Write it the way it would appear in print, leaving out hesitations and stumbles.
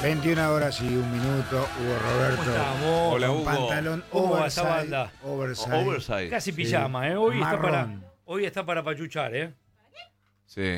21 horas y 1 minuto. Hugo Roberto. ¿Cómo estamos? Hola, Con Hugo. pantalón ¿Cómo va esa banda? oversize. Oversize. Casi Sí. pijama, ¿eh? Hoy Marrón. está para pachuchar, ¿eh? Sí.